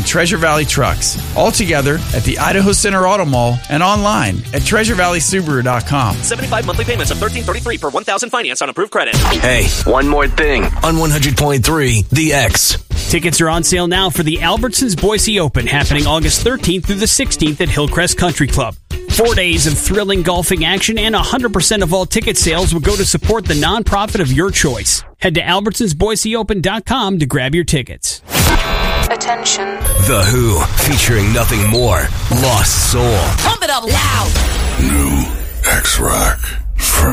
Treasure Valley Trucks. All together at the Idaho Center Auto Mall and online at TreasureValleySubaru.com. 75 monthly payments of $13.33 per 1,000 finance on approved credit. Hey, one more thing on 100.3 The X. Tickets are on sale now for the Albertsons Boise Open, happening August 13th through the 16th at Hillcrest Country Club. 4 days of thrilling golfing action, and 100% of all ticket sales will go to support the nonprofit of your choice. Head to AlbertsonsBoiseOpen.com to grab your tickets. Attention. The Who, featuring nothing more. Lost Soul. Pump it up loud. New X-Rock.